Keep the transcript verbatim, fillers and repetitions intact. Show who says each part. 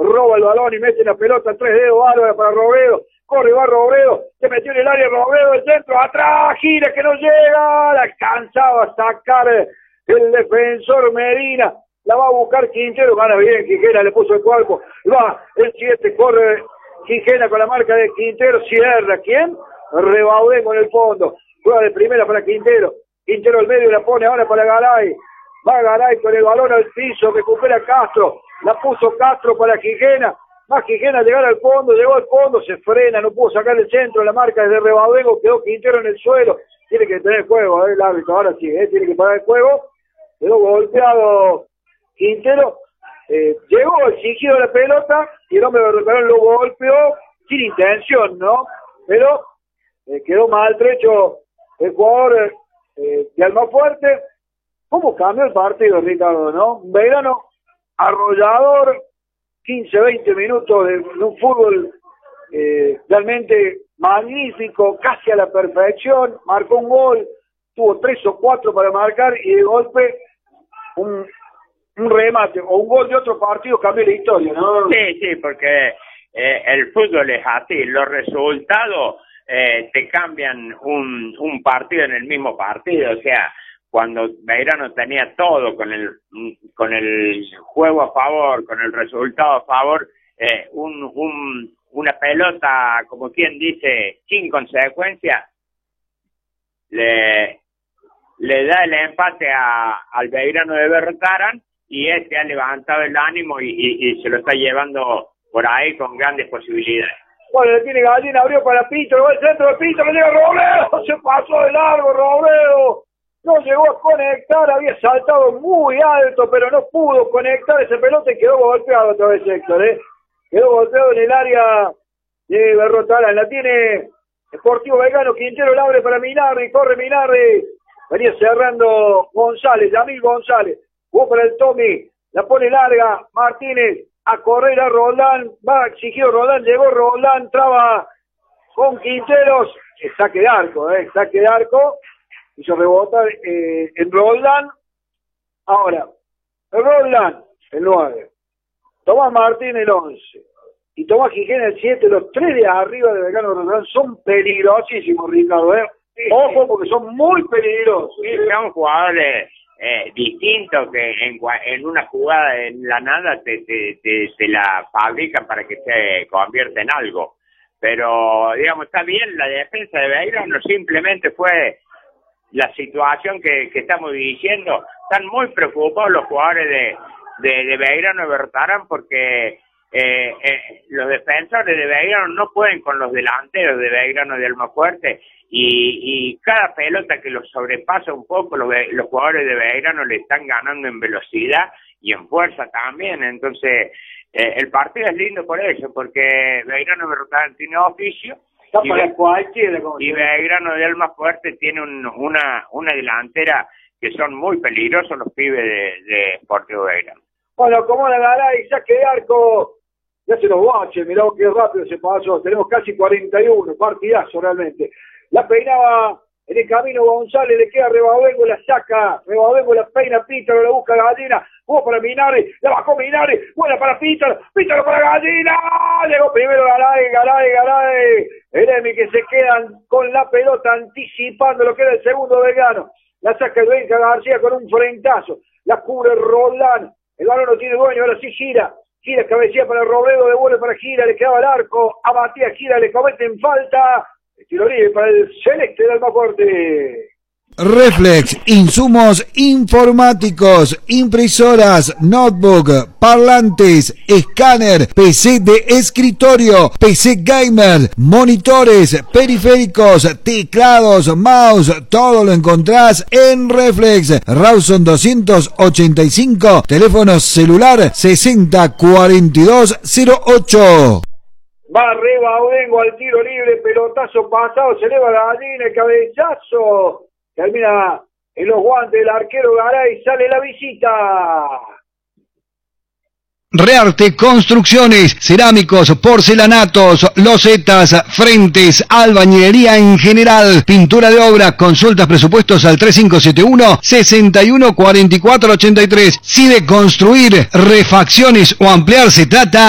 Speaker 1: roba el balón y mete la pelota tres dedos, bárbara para Robledo, corre, va Robledo, se metió en el área Robledo, el centro, atrás, gira que no llega, la alcanzaba a sacar el defensor Medina, la va a buscar Quintero, gana bien, Quijena le puso el cuerpo, va, el siete, corre Quijena con la marca de Quintero, cierra, ¿quién? Rebaudengo en el fondo, juega de primera para Quintero, Quintero al medio la pone ahora para Garay, va Garay con el balón al piso, recupera Castro, la puso Castro para Quijena, más Quijena llegar al fondo, llegó al fondo, se frena, no pudo sacar el centro, la marca es de Rebaudengo, quedó Quintero en el suelo, tiene que tener juego, ¿eh? El árbitro, ahora sí, ¿eh? Tiene que parar el juego, quedó golpeado Quintero, eh, llegó exigido la pelota, y el hombre de Berrotarán lo golpeó, sin intención, ¿no? Pero eh, quedó maltrecho el jugador eh, de Almafuerte. ¿Cómo cambió el partido, Ricardo, no? Belgrano arrollador, quince, veinte minutos de, de un fútbol eh, realmente magnífico, casi a la perfección, marcó un gol, tuvo tres o cuatro para marcar y de golpe un, un remate o un gol de otro partido cambió la historia, ¿no?
Speaker 2: Sí, sí, porque eh, el fútbol es así, los resultados eh, te cambian un, un partido en el mismo partido, o sea, cuando Belgrano tenía todo con el con el juego a favor, con el resultado a favor, eh, un, un una pelota, como quien dice, sin consecuencia, le, le da el empate a, al Belgrano de Berrotarán y este ha levantado el ánimo y, y, y se lo está llevando por ahí con grandes posibilidades.
Speaker 1: Bueno, le tiene Gallina, abrió para Pito, va al centro de Pito, le llega Robledo, se pasó de largo Robledo. No llegó a conectar, había saltado muy alto, pero no pudo conectar ese pelota y quedó golpeado otra vez Héctor, ¿eh? Quedó golpeado en el área de Berrotarán. La tiene Sportivo Belgrano, Quintero la abre para Minardi, corre Minardi. Venía cerrando González, Yamil González. Jugó para el Tommy, la pone larga, Martínez a correr a Roldán, va exigido Roldán, llegó Roldán, traba con Quinteros, saque de arco, ¿eh? Saque de arco. Hizo rebotar eh, en Roldán. Ahora, el Roldán, el nueve. Tomás Martín, el once. Y Tomás Quijena, el siete. Los tres de arriba de Belgrano de Roldán son peligrosísimos, Ricardo. ¿eh? Sí, Ojo, porque son muy peligrosos.
Speaker 2: Sí, son jugadores eh, distintos que en, en una jugada en la nada te, te, te, te la fabrican para que se convierta en algo. Pero, digamos, está bien, la defensa de Belgrano simplemente fue la situación que, que estamos diciendo. Están muy preocupados los jugadores de, de, de Belgrano de Berrotarán porque eh, eh, los defensores de Belgrano no pueden con los delanteros de Belgrano de Almafuerte y, y cada pelota que los sobrepasa un poco, los, los jugadores de Belgrano le están ganando en velocidad y en fuerza también. Entonces eh, el partido es lindo por eso, porque Belgrano de Berrotarán tiene oficio y,
Speaker 1: para cualquiera, como
Speaker 2: y Belgrano de Almafuerte tiene un, una una delantera que son muy peligrosos los pibes de, de Sportivo Belgrano.
Speaker 1: Bueno, como la Garay, saque de arco, ya se los baches, mirá qué rápido se pasó, tenemos casi cuarenta y uno, partidazo realmente. La peinaba en el camino González, le queda Rebaudengo, la saca, Rebaudengo la peina, Pítaro, la busca Gallina, jugó para Minari, la bajó Minari, buena para Pítaro, Pítaro para Gallina, llegó primero Garay, Garay, Garay, el Emi que se quedan con la pelota anticipando lo que era el segundo Belgrano, la saca el Benja García con un frentazo, la cubre Roldán, el balón no tiene dueño, ahora sí gira, gira cabecilla para Robledo, devuelve para Gira, le quedaba el arco, a Matías Gira le cometen falta, tiro libre para el Celeste del Almafuerte.
Speaker 3: Reflex, insumos informáticos, impresoras, notebook, parlantes, escáner, P C de escritorio, P C gamer, monitores, periféricos, teclados, mouse, todo lo encontrás en Reflex. Rawson doscientos ochenta y cinco, teléfono celular sesenta cuarenta y dos cero ocho.
Speaker 1: Va Rebaudengo al tiro libre, pelotazo pasado, se eleva la Gallina, el cabezazo. Termina en los guantes del arquero Garay, sale la visita.
Speaker 3: Rearte Construcciones, cerámicos, porcelanatos, losetas, frentes, albañilería en general, pintura de obra, consultas, presupuestos al tres cinco siete uno, seis uno cuatro cuatro ocho tres. Si de construir, refacciones o ampliar se trata,